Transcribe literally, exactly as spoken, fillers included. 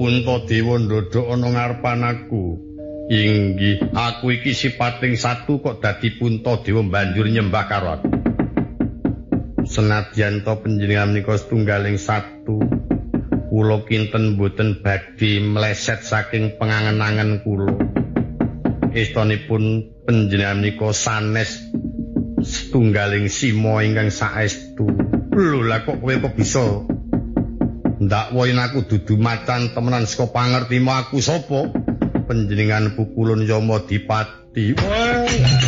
Puntadewa ndodhok ana ngarepan aku. Inggih, aku iki sipating satu kok dadi Puntadewa banjur nyembah karo aku. Senadyan to panjenengan menika setunggaling satu, kula kinten boten badhe meleset saking pengangen-angen kula. Estanipun panjenengan menika sanes setunggaling sima ingkang saestu. Lho lah kok kowe kok bisa ndakwa yen aku dudu macan temenan saka pangertimu aku sapa? Panjenengan pukulun Yama Dipati. Wah.